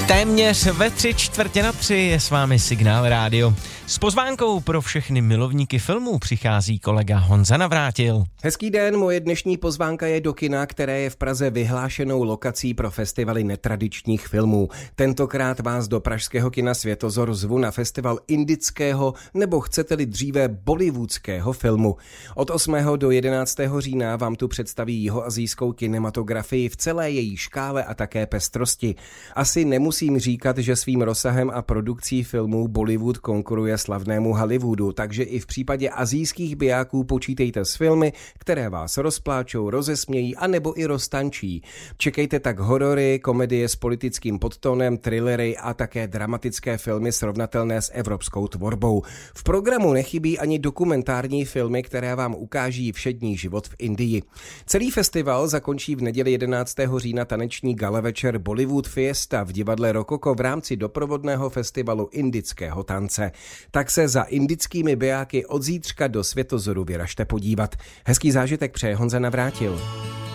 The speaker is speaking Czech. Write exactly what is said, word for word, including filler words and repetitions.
Téměř ve tři čtvrtě na tři je s vámi Signál Rádio. S pozvánkou pro všechny milovníky filmů přichází kolega Honza Navrátil. Hezký den, moje dnešní pozvánka je do kina, které je v Praze vyhlášenou lokací pro festivaly netradičních filmů. Tentokrát vás do pražského kina Světozor zvu na festival indického nebo chcete-li dříve bollywoodského filmu. Od osmého do jedenáctého října vám tu představí jihoasijskou kinematografii v celé její škále a také pestrosti. Asi nemusím říkat, že svým rozsahem a produkcí filmů Bollywood konkuruje slavnému Hollywoodu, takže i v případě asijských bijáků počítejte s filmy, které vás rozpláčou, rozesmějí a nebo i roztančí. Čekejte tak horory, komedie s politickým podtónem, thrillery a také dramatické filmy srovnatelné s evropskou tvorbou. V programu nechybí ani dokumentární filmy, které vám ukáží všední život v Indii. Celý festival zakončí v neděli jedenáctého října taneční gala večer Bollywood Fiesta v divadle Rokoko v rámci doprovodného festivalu indického tance. Tak se za indickými bijáky od zítřka do Světozoru vyražte podívat. Hezký zážitek přeje Honza Navrátil.